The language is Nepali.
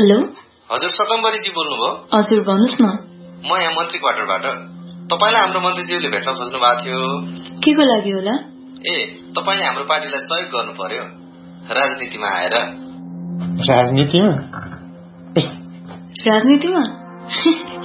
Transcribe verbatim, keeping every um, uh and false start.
हेलो, हजुर सकम्बरीजी बोल्नुभयो? हजुर भन्नुस् न। म यहाँ मन्त्री क्वार्टरबाट। तपाईलाई हाम्रो मन्त्रीज्यूले भेट्न खोज्नु भएको थियो। के को लागि होला? ए, तपाईले हाम्रो पार्टीलाई सहयोग गर्नु पर्यो राजनीतिमा आएर। राजनीतिमा? राजनीतिमा?